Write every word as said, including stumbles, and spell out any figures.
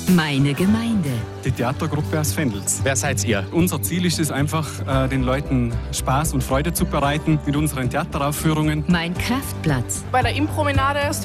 Meine Gemeinde. Die Theatergruppe aus Vendels. Wer seid ihr? Unser Ziel ist es einfach, äh, den Leuten Spaß und Freude zu bereiten mit unseren Theateraufführungen. Mein Kraftplatz. Bei der Impromenade